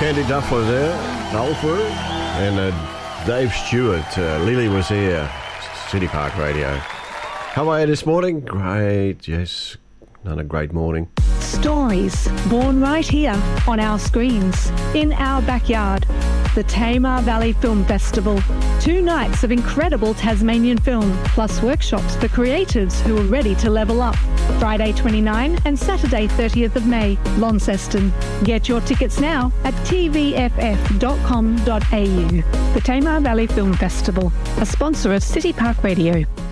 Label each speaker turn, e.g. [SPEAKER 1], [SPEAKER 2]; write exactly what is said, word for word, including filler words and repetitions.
[SPEAKER 1] Candy Duff was there, Nolford, and uh, Dave Stewart. Uh, Lily was here, City Park Radio. How are you this morning? Great, yes, another great morning.
[SPEAKER 2] Stories born right here on our screens, in our backyard. The Tamar Valley Film Festival. Two nights of incredible Tasmanian film, plus workshops for creatives who are ready to level up. Friday twenty-ninth and Saturday thirtieth of May, Launceston. Get your tickets now at t v f f dot com dot a u. The Tamar Valley Film Festival, a sponsor of City Park Radio.